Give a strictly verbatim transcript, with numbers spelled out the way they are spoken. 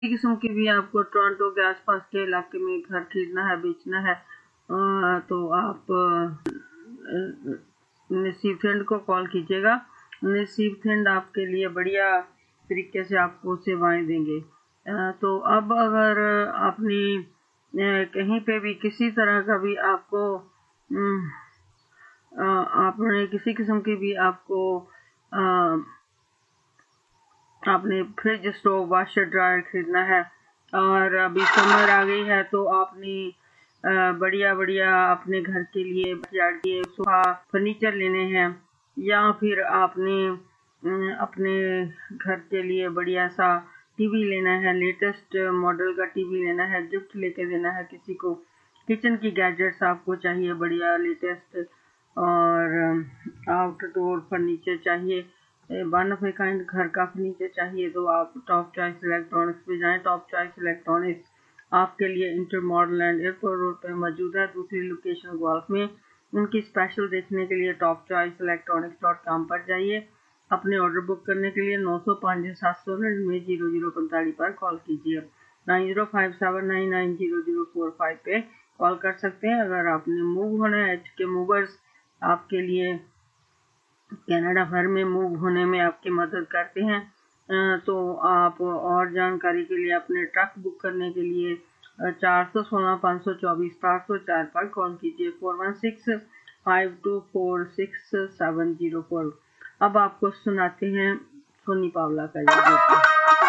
किस्म की भी आपको टोरंटो के आसपास के इलाके में घर खरीदना है, बेचना है, तो आप नसीब थिंड को कॉल कीजिएगा। नसीब थिंड आपके लिए बढ़िया तरीके से आपको सेवाएं देंगे। तो अब अगर आपने कहीं पे भी किसी तरह का भी आपको आपने किसी किस्म की भी आपको आपने फ्रिज, स्टोव, वाशर, ड्रायर खरीदना है और अभी समर आ गई है, तो आपने बढ़िया बढ़िया अपने घर के लिए के सोफा फर्नीचर लेने हैं, या फिर आपने अपने घर के लिए बढ़िया सा टीवी लेना है, लेटेस्ट मॉडल का टीवी लेना है, गिफ्ट लेके देना है किसी को। किचन की गैजेट्स आपको चाहिए बढ़िया लेटेस्ट, और आउटडोर फर्नीचर चाहिए, वन ऑफ ए काइंड घर का फर्नीचर चाहिए, तो आप टॉप चॉइस इलेक्ट्रॉनिक्स पे जाएं। टॉप चॉइस इलेक्ट्रॉनिक्स आपके लिए inter model and airport road पे मौजूद है। दूसरी लोकेशन गोल्फ में। उनकी स्पेशल देखने के लिए top choice electronics dot com पर जाइए। अपने ऑर्डर बुक करने के लिए नौ सौ पाँच सात सौ नड़िनवे जीरो जीरो पैंतालीस पर कॉल कीजिए। Nine zero five seven nine nine zero zero four five पे कॉल कर सकते हैं। अगर आपने मूव होना है, एच के मूवर्स आपके लिए कनाडा भर में मूव होने में आपकी मदद करते हैं, तो आप और जानकारी के लिए अपने ट्रक बुक करने के लिए चार सौ सोलह पाँच सौ चौबीस पाँच सौ चार पर कॉल कीजिए। Four one six five to four six seven zero four. अब आपको सुनाते हैं सोनी पावला का